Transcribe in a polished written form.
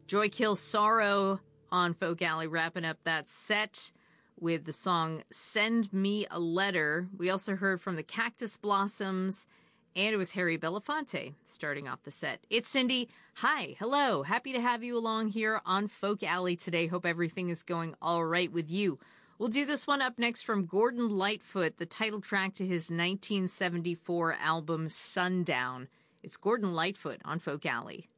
Joy Kills Sorrow on Folk Alley, wrapping up that set with the song Send Me a Letter. We also heard from the Cactus Blossoms, and it was Harry Belafonte starting off the set. It's Cindy. Hi. Hello. Happy to have you along here on Folk Alley today. Hope everything is going all right with you. We'll do this one up next from Gordon Lightfoot, the title track to his 1974 album Sundown. It's Gordon Lightfoot on Folk Alley.